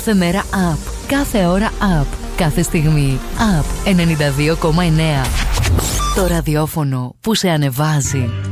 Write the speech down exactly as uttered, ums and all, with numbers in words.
Κάθε μέρα up, κάθε ώρα up, κάθε στιγμή up. ενενήντα δύο κόμμα εννέα. Το ραδιόφωνο που σε ανεβάζει.